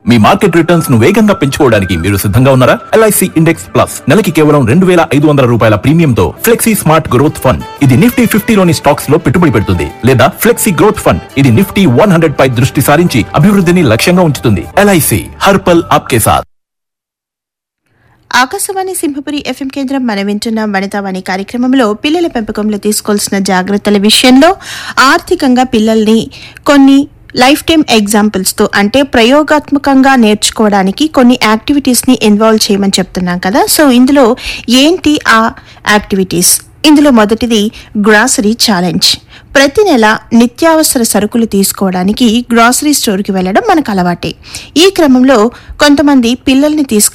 మీ market returns ను వేగంగా పెంచుకోవడానికి మీరు సిద్ధంగా ఉన్నారా? LIC ఇండెక్స్ ప్లస్ నెలకి కేవలం 2,500 రూపాయల ప్రీమియంతో ఫ్లెక్సీ స్మార్ట్ గ్రోత్ ఫండ్. ఇది నిఫ్టీ 50లోని స్టాక్స్ లో పెట్టుబడి పెడుతుంది. లేదా ఫ్లెక్సీ గ్రోత్ ఫండ్, ఇది నిఫ్టీ 100 పై దృష్టి సారించి అభివృద్ధిని లక్ష్యంగా ఉంచుతుంది. LIC హర్ పల్ ఆప్కే సాథ్. ఆకాశవాణి సింహపురి FM కేంద్రం మనం వింటున్న వనితావాణి కార్యక్రమంలో పిల్లల పెంపకంలో తీసుకోవాల్సిన జాగ్రత్తల విషయంలో ఆర్థికంగా పిల్లల్ని కొన్ని లైఫ్ టైమ్ ఎగ్జాంపుల్స్తో అంటే ప్రయోగాత్మకంగా నేర్చుకోవడానికి కొన్ని యాక్టివిటీస్ని ఇన్వాల్వ్ చేయమని చెప్తున్నాం కదా. సో ఇందులో ఏంటి ఆ యాక్టివిటీస్? ఇందులో మొదటిది గ్రాసరీ ఛాలెంజ్. ప్రతి నెల నిత్యావసర సరుకులు తీసుకోవడానికి గ్రాసరీ స్టోర్కి వెళ్లడం మనకు అలవాటే. ఈ క్రమంలో కొంతమంది పిల్లల్ని తీసుకెళ్లి